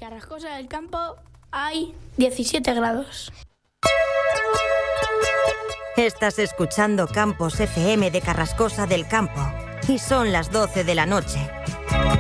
Carrascosa del Campo hay 17 grados. Estás escuchando Campos FM de Carrascosa del Campo y son las 12 de la noche.